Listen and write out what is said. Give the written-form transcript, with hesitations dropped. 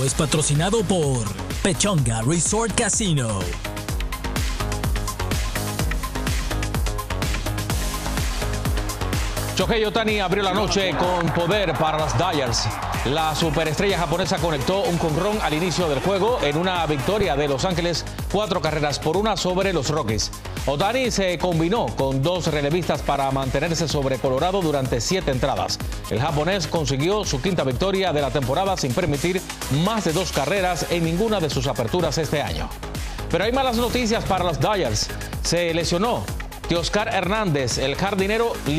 es patrocinado por Pechanga Resort Casino. Shohei Ohtani abrió la noche con poder para los Dodgers. La superestrella japonesa conectó un jonrón al inicio del juego en una victoria de Los Ángeles 4-1 sobre los Rockies. Ohtani se combinó con dos relevistas para mantenerse sobre Colorado durante 7 entradas. El japonés consiguió su 5ª victoria de la temporada sin permitir más de 2 carreras en ninguna de sus aperturas este año. Pero hay malas noticias para los Dodgers. Se lesionó Teoscar Hernández, el jardinero